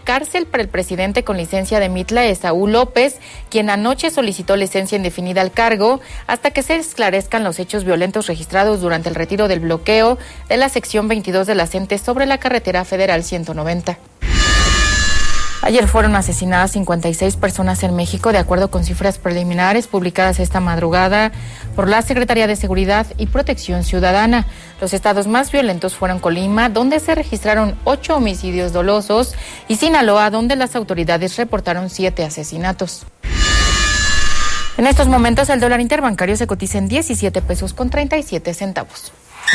cárcel para el presidente con licencia de Mitla Esaú López, quien anoche solicitó licencia indefinida al cargo hasta que se esclarezcan los hechos violentos registrados durante el retiro del bloqueo de la sección 22 de la CENTE sobre la carretera federal 190. Ayer fueron asesinadas 56 personas en México, de acuerdo con cifras preliminares publicadas esta madrugada por la Secretaría de Seguridad y Protección Ciudadana. Los estados más violentos fueron Colima, donde se registraron 8 homicidios dolosos, y Sinaloa, donde las autoridades reportaron 7 asesinatos. En estos momentos el dólar interbancario se cotiza en 17 pesos con 37 centavos.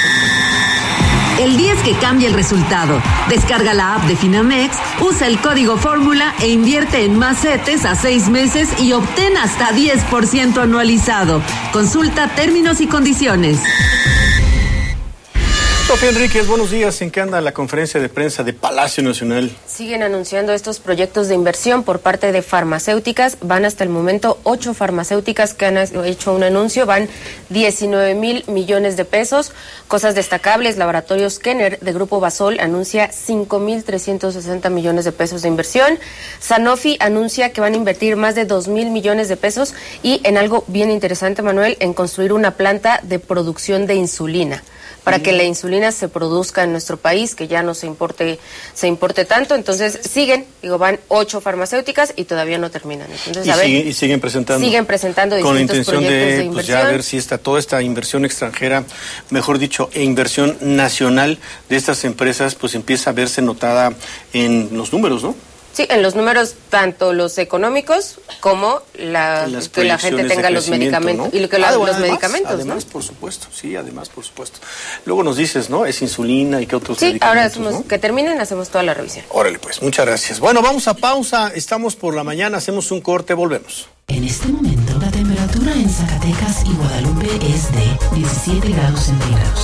El día es que cambia el resultado. Descarga la app de Finamex, usa el código fórmula e invierte en más CETES a 6 meses y obtén hasta 10% anualizado. Consulta términos y condiciones. Sofía Enríquez, buenos días. ¿En qué anda la conferencia de prensa de Palacio Nacional? Siguen anunciando estos proyectos de inversión por parte de farmacéuticas. Van hasta el momento 8 farmacéuticas que han hecho un anuncio. Van 19,000 millones de pesos. Cosas destacables: Laboratorios Kenner de Grupo Basol anuncia 5,360 millones de pesos de inversión. Sanofi anuncia que van a invertir más de 2,000 millones de pesos, y en algo bien interesante, Manuel, en construir una planta de producción de insulina, para que la insulina se produzca en nuestro país, que ya no se importe tanto. Entonces van 8 farmacéuticas y todavía no terminan. Entonces, siguen presentando. Siguen presentando con la distintos intención proyectos de pues inversión. ya ver si toda esta inversión extranjera, mejor dicho, e inversión nacional de estas empresas, pues empieza a verse notada en los números, ¿no? Sí, en los números, tanto los económicos como que la gente tenga los medicamentos, ¿no? Y los medicamentos, además, ¿no? Por supuesto, sí, además, por supuesto. Luego nos dices, ¿no? Es insulina y qué otros medicamentos. Sí, ahora que terminen, hacemos toda la revisión. Órale, pues, muchas gracias. Bueno, vamos a pausa, estamos por la mañana, hacemos un corte, volvemos. En este momento, la temperatura en Zacatecas y Guadalupe es de 17 grados centígrados.